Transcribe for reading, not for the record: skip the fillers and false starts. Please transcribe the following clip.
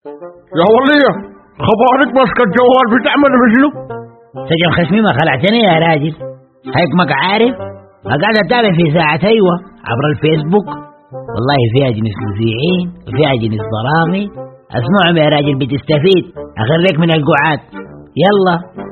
يا ولية خبرك ماسك الجوال بتعمل بشنو؟ سجل خشمي ما خلعتني يا راجل. هيكمك عارف قاعد اتابع في ساعة ايوه عبر الفيسبوك، والله فيها جنس مذيعين وفيها جنس ضرامي. اسمعهم يا راجل بتستفيد، اخريك من القعاد. يلا